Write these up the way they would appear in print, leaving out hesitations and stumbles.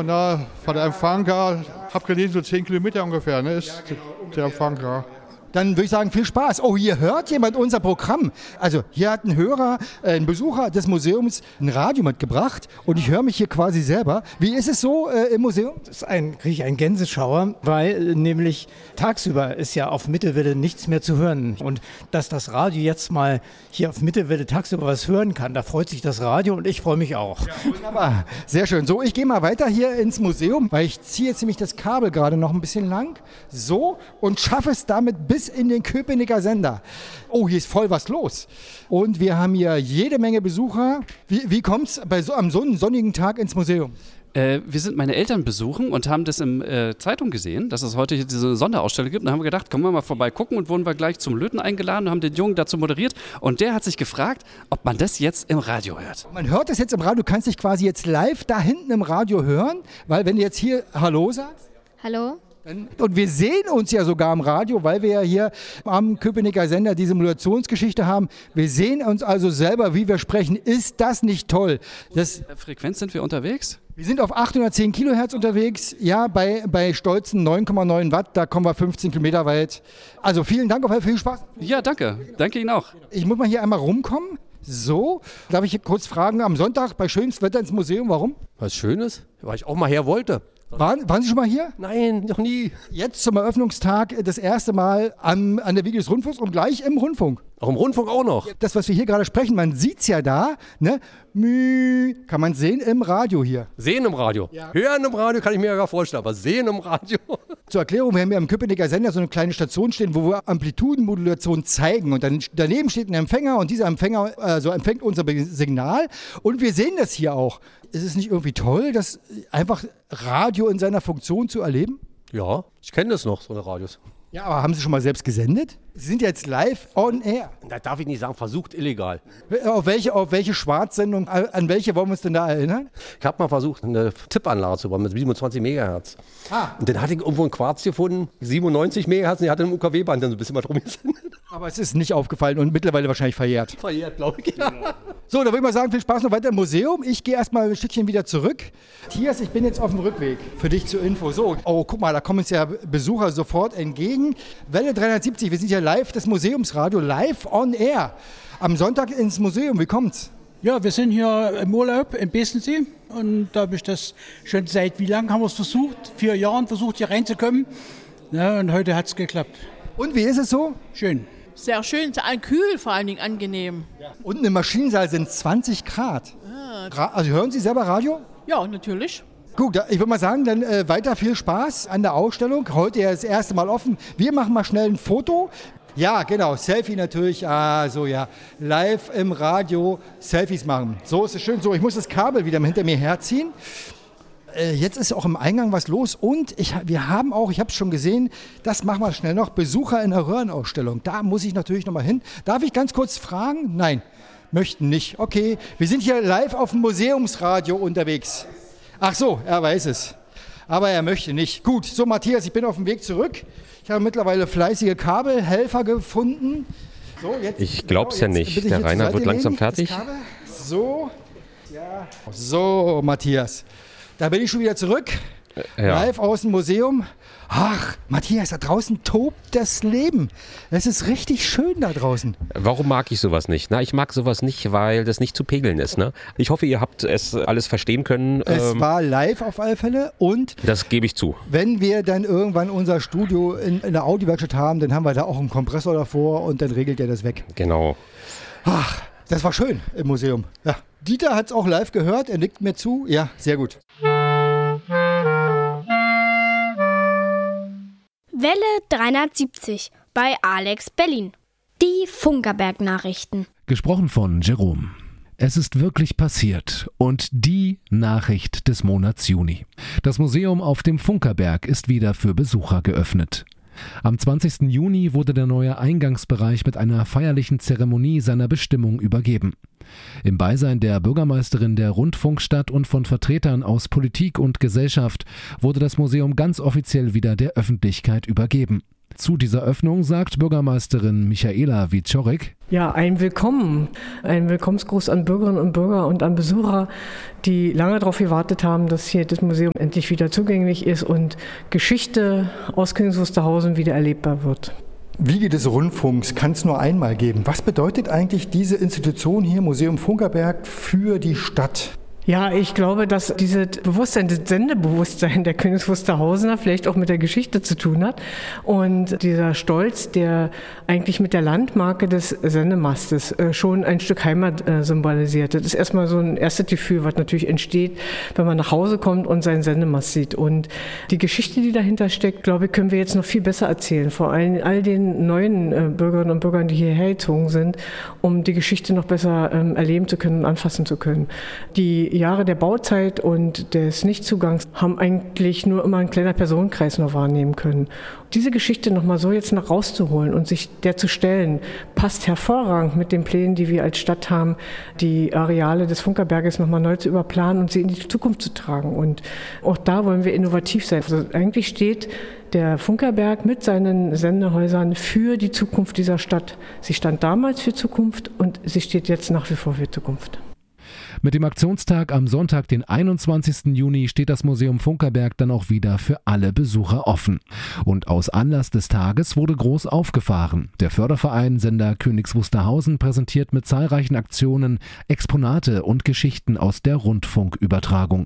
von der Empfang, hab gelesen, so 10 Kilometer ungefähr, ne, ist der Empfang, ja. Dann würde ich sagen, viel Spaß. Oh, hier hört jemand unser Programm. Also hier hat ein Hörer, ein Besucher des Museums ein Radio mitgebracht und ich höre mich hier quasi selber. Wie ist es so im Museum? Das kriege ich einen Gänseschauer, weil nämlich tagsüber ist ja auf Mittelwelle nichts mehr zu hören. Und dass das Radio jetzt mal hier auf Mittelwelle tagsüber was hören kann, da freut sich das Radio und ich freue mich auch. Ja, wunderbar. Sehr schön. So, ich gehe mal weiter hier ins Museum, weil ich ziehe jetzt nämlich das Kabel gerade noch ein bisschen lang. So, und schaffe es damit bis in den Köpenicker Sender. Oh, hier ist voll was los. Und wir haben hier jede Menge Besucher. Wie kommt es am sonnigen Tag ins Museum? Wir sind meine Eltern besuchen und haben das in Zeitung gesehen, dass es heute diese Sonderausstellung gibt. Und dann haben wir gedacht, kommen wir mal vorbei gucken und wurden wir gleich zum Löten eingeladen und haben den Jungen dazu moderiert. Und der hat sich gefragt, ob man das jetzt im Radio hört. Man hört das jetzt im Radio. Du kannst dich quasi jetzt live da hinten im Radio hören, weil wenn du jetzt hier Hallo sagst. Hallo. Und wir sehen uns ja sogar im Radio, weil wir ja hier am Köpenicker Sender diese Modulationsgeschichte haben. Wir sehen uns also selber, wie wir sprechen. Ist das nicht toll? Frequenz sind wir unterwegs? Wir sind auf 810 Kilohertz unterwegs, ja, bei stolzen 9,9 Watt, da kommen wir 15 Kilometer weit. Also vielen Dank, auf viel Spaß. Ja, danke. Danke Ihnen auch. Ich muss mal hier einmal rumkommen. So, darf ich hier kurz fragen, am Sonntag bei schönstem Wetter ins Museum, warum? Was Schönes, weil ich auch mal her wollte. Waren Sie schon mal hier? Nein, noch nie. Jetzt zum Eröffnungstag das erste Mal an der Video des Rundfunks und gleich im Rundfunk. Auch im Rundfunk auch noch. Das, was wir hier gerade sprechen, man sieht es ja da, ne? Kann man sehen im Radio hier. Sehen im Radio. Ja. Hören im Radio kann ich mir ja gar vorstellen, aber sehen im Radio. Zur Erklärung, wir haben ja im Köpenicker Sender so eine kleine Station stehen, wo wir Amplitudenmodulation zeigen. Und dann daneben steht ein Empfänger und dieser Empfänger empfängt unser Signal. Und wir sehen das hier auch. Ist es nicht irgendwie toll, das einfach Radio in seiner Funktion zu erleben? Ja, ich kenne das noch, so eine Radios. Ja, aber haben Sie schon mal selbst gesendet? Sie sind jetzt live on air. Da darf ich nicht sagen, versucht illegal. Auf welche Schwarzsendung, an welche wollen wir uns denn da erinnern? Ich habe mal versucht, eine Tippanlage zu bauen mit 27 Megahertz. Und dann hatte ich irgendwo einen Quarz gefunden, 97 Megahertz, und die hatte ein UKW-Band dann so ein bisschen mal drum gesendet. Aber es ist nicht aufgefallen und mittlerweile wahrscheinlich verjährt. Verjährt, glaube ich, ja. So, da würde ich mal sagen, viel Spaß noch weiter im Museum. Ich gehe erstmal ein Stückchen wieder zurück. Matthias, ich bin jetzt auf dem Rückweg. Für dich zur Info. So, oh, guck mal, da kommen uns ja Besucher sofort entgegen. Welle 370, wir sind ja live, das Museumsradio, live on air. Am Sonntag ins Museum, wie kommt's? Ja, wir sind hier im Urlaub in Besensee und da habe ich das schon seit, wie lange haben wir es versucht? 4 Jahren versucht, hier reinzukommen. Ja, und heute hat es geklappt. Und wie ist es so? Schön. Sehr schön, kühl, vor allen Dingen angenehm. Ja. Unten im Maschinensaal sind 20 Grad. Also hören Sie selber Radio? Ja, natürlich. Gut, ich würde mal sagen, dann weiter viel Spaß an der Ausstellung. Heute ja das erste Mal offen. Wir machen mal schnell ein Foto. Ja, genau, Selfie natürlich. So ja, live im Radio Selfies machen. So ist es schön. So, ich muss das Kabel wieder hinter mir herziehen. Jetzt ist auch im Eingang was los und wir haben auch, ich habe es schon gesehen, das machen wir schnell noch, Besucher in der Röhrenausstellung. Da muss ich natürlich noch mal hin. Darf ich ganz kurz fragen? Nein, möchten nicht. Okay, wir sind hier live auf dem Museumsradio unterwegs. Ach so, er weiß es. Aber er möchte nicht. Gut, so Matthias, ich bin auf dem Weg zurück. Ich habe mittlerweile fleißige Kabelhelfer gefunden. So, jetzt, ich glaube es ja nicht. Der Rainer wird langsam fertig. So, ja. So, Matthias. Da bin ich schon wieder zurück, live aus dem Museum. Ach, Matthias, da draußen tobt das Leben. Es ist richtig schön da draußen. Warum mag ich sowas nicht? Na, ich mag sowas nicht, weil das nicht zu pegeln ist. Ne? Ich hoffe, ihr habt es alles verstehen können. Es war live auf alle Fälle und... Das gebe ich zu. Wenn wir dann irgendwann unser Studio in der Audiowerkstatt haben, dann haben wir da auch einen Kompressor davor und dann regelt der das weg. Genau. Ach, das war schön im Museum. Ja. Dieter hat es auch live gehört, er nickt mir zu. Ja, sehr gut. Welle 370 bei Alex Berlin. Die Funkerberg-Nachrichten. Gesprochen von Jerome. Es ist wirklich passiert und die Nachricht des Monats Juni. Das Museum auf dem Funkerberg ist wieder für Besucher geöffnet. Am 20. Juni wurde der neue Eingangsbereich mit einer feierlichen Zeremonie seiner Bestimmung übergeben. Im Beisein der Bürgermeisterin der Rundfunkstadt und von Vertretern aus Politik und Gesellschaft wurde das Museum ganz offiziell wieder der Öffentlichkeit übergeben. Zu dieser Öffnung sagt Bürgermeisterin Michaela Wieczorek: Ja, ein Willkommensgruß an Bürgerinnen und Bürger und an Besucher, die lange darauf gewartet haben, dass hier das Museum endlich wieder zugänglich ist und Geschichte aus Königs Wusterhausen wieder erlebbar wird. Wiege des Rundfunks kann es nur einmal geben. Was bedeutet eigentlich diese Institution hier, Museum Funkerberg, für die Stadt? Ja, ich glaube, dass dieses Bewusstsein, das Sendebewusstsein der Königs Wusterhausener vielleicht auch mit der Geschichte zu tun hat. Und dieser Stolz, der eigentlich mit der Landmarke des Sendemastes schon ein Stück Heimat symbolisiert. Das ist erstmal so ein erstes Gefühl, was natürlich entsteht, wenn man nach Hause kommt und seinen Sendemast sieht. Und die Geschichte, die dahinter steckt, glaube ich, können wir jetzt noch viel besser erzählen. Vor allem all den neuen Bürgerinnen und Bürgern, die hierher gezogen sind, um die Geschichte noch besser erleben zu können und anfassen zu können. Die Jahre der Bauzeit und des Nichtzugangs haben eigentlich nur immer ein kleiner Personenkreis noch wahrnehmen können. Diese Geschichte nochmal so jetzt noch rauszuholen und sich der zu stellen, passt hervorragend mit den Plänen, die wir als Stadt haben, die Areale des Funkerberges nochmal neu zu überplanen und sie in die Zukunft zu tragen. Und auch da wollen wir innovativ sein. Also eigentlich steht der Funkerberg mit seinen Sendehäusern für die Zukunft dieser Stadt. Sie stand damals für Zukunft und sie steht jetzt nach wie vor für Zukunft. Mit dem Aktionstag am Sonntag, den 21. Juni, steht das Museum Funkerberg dann auch wieder für alle Besucher offen. Und aus Anlass des Tages wurde groß aufgefahren. Der Förderverein Sender Königs Wusterhausen präsentiert mit zahlreichen Aktionen Exponate und Geschichten aus der Rundfunkübertragung.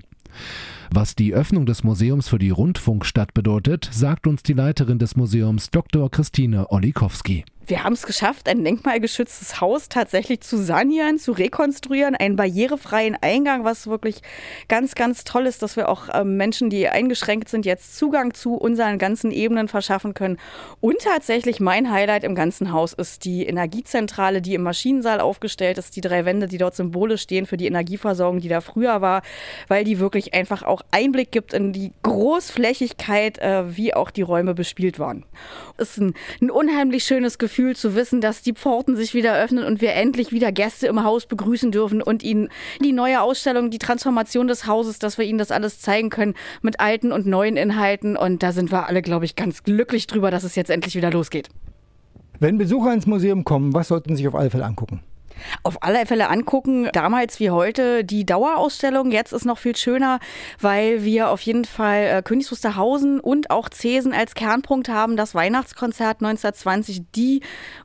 Was die Öffnung des Museums für die Rundfunkstadt bedeutet, sagt uns die Leiterin des Museums, Dr. Christine Olikowski. Wir haben es geschafft, ein denkmalgeschütztes Haus tatsächlich zu sanieren, zu rekonstruieren, einen barrierefreien Eingang, was wirklich ganz, ganz toll ist, dass wir auch Menschen, die eingeschränkt sind, jetzt Zugang zu unseren ganzen Ebenen verschaffen können. Und tatsächlich mein Highlight im ganzen Haus ist die Energiezentrale, die im Maschinensaal aufgestellt ist, die 3 Wände, die dort symbolisch stehen für die Energieversorgung, die da früher war, weil die wirklich einfach auch Einblick gibt in die Großflächigkeit, wie auch die Räume bespielt waren. Es ist ein unheimlich schönes Gefühl zu wissen, dass die Pforten sich wieder öffnen und wir endlich wieder Gäste im Haus begrüßen dürfen und ihnen die neue Ausstellung, die Transformation des Hauses, dass wir ihnen das alles zeigen können mit alten und neuen Inhalten. Und da sind wir alle, glaube ich, ganz glücklich drüber, dass es jetzt endlich wieder losgeht. Wenn Besucher ins Museum kommen, was sollten sie sich auf alle Fälle angucken? Auf alle Fälle angucken, damals wie heute, die Dauerausstellung. Jetzt ist noch viel schöner, weil wir auf jeden Fall Königs Wusterhausen und auch Zesen als Kernpunkt haben. Das Weihnachtskonzert 1920, die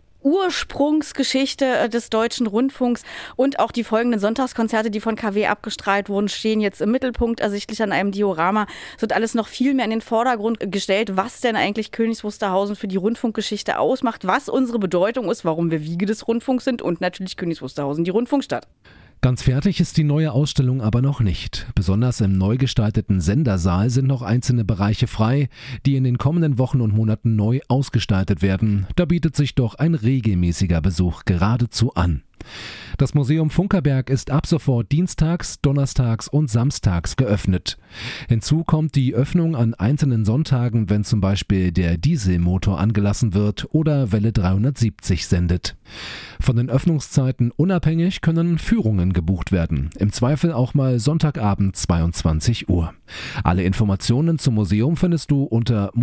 Ursprungsgeschichte des Deutschen Rundfunks und auch die folgenden Sonntagskonzerte, die von KW abgestrahlt wurden, stehen jetzt im Mittelpunkt, ersichtlich an einem Diorama. Es wird alles noch viel mehr in den Vordergrund gestellt, was denn eigentlich Königs Wusterhausen für die Rundfunkgeschichte ausmacht, was unsere Bedeutung ist, warum wir Wiege des Rundfunks sind und natürlich Königs Wusterhausen, die Rundfunkstadt. Ganz fertig ist die neue Ausstellung aber noch nicht. Besonders im neu gestalteten Sendersaal sind noch einzelne Bereiche frei, die in den kommenden Wochen und Monaten neu ausgestaltet werden. Da bietet sich doch ein regelmäßiger Besuch geradezu an. Das Museum Funkerberg ist ab sofort dienstags, donnerstags und samstags geöffnet. Hinzu kommt die Öffnung an einzelnen Sonntagen, wenn zum Beispiel der Dieselmotor angelassen wird oder Welle 370 sendet. Von den Öffnungszeiten unabhängig können Führungen gebucht werden. Im Zweifel auch mal Sonntagabend 22 Uhr. Alle Informationen zum Museum findest du unter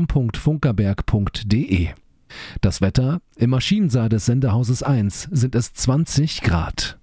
museum.funkerberg.de. Das Wetter: im Maschinensaal des Sendehauses 1 sind es 20 Grad.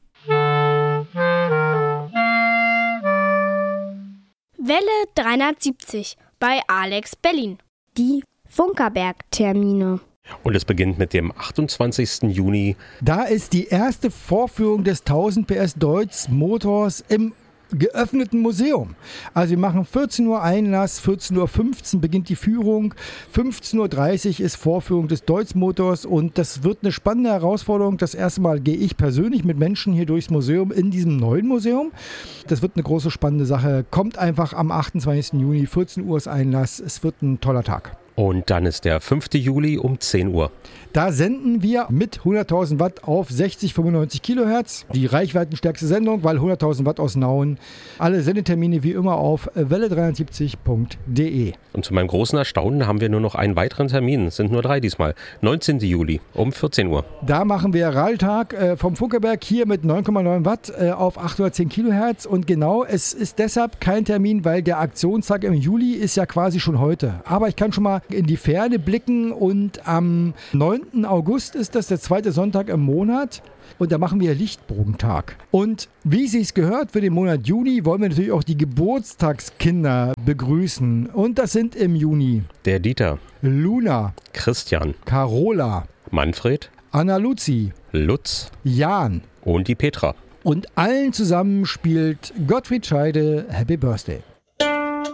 Welle 370 bei Alex Berlin. Die Funkerberg-Termine. Und es beginnt mit dem 28. Juni. Da ist die erste Vorführung des 1000 PS Deutz Motors im geöffneten Museum. Also wir machen 14 Uhr Einlass, 14.15 Uhr beginnt die Führung, 15.30 Uhr ist Vorführung des Deutz Motors und das wird eine spannende Herausforderung. Das erste Mal gehe ich persönlich mit Menschen hier durchs Museum in diesem neuen Museum. Das wird eine große spannende Sache. Kommt einfach am 28. Juni, 14 Uhr ist Einlass. Es wird ein toller Tag. Und dann ist der 5. Juli um 10 Uhr. Da senden wir mit 100.000 Watt auf 60-95 Kilohertz. Die reichweitenstärkste Sendung, weil 100.000 Watt aus Nauen. Alle Sendetermine wie immer auf welle370.de. Und zu meinem großen Erstaunen haben wir nur noch einen weiteren Termin. Es sind nur 3 diesmal. 19. Juli um 14 Uhr. Da machen wir Radeltag vom Funkerberg hier mit 9,9 Watt auf 810 Kilohertz. Und genau, es ist deshalb kein Termin, weil der Aktionstag im Juli ist ja quasi schon heute. Aber ich kann schon mal in die Ferne blicken. Und am 9. August ist das der 2. Sonntag im Monat. Und da machen wir Lichtbogentag. Und wie Sie es gehört, für den Monat Juni wollen wir natürlich auch die Geburtstagskinder begrüßen. Und das sind im Juni Der Dieter, Luna, Christian, Carola, Manfred, Anna Luzi, Lutz Jan. und die Petra. Und allen zusammen spielt Gottfried Scheide Happy Birthday.